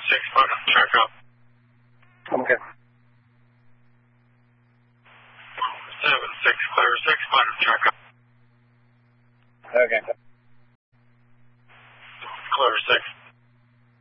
6, Putnam, check up. Okay. 7-6, clear 6, Putnam, check up. Okay. Clear 6.